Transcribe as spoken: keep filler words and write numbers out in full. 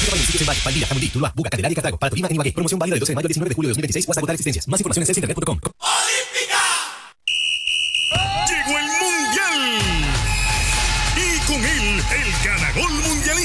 Valdivia, Jamundí, Tuluá, Buga, Candelaria y Cartago. Para Tolima, en Ibagué. Promoción válida del doce de mayo al diecinueve de julio de dos mil veintiséis o hasta agotar existencias. Más información en celsa internet punto com. ¡Olímpica! Llegó el Mundial. Y con él, el ganador mundialista.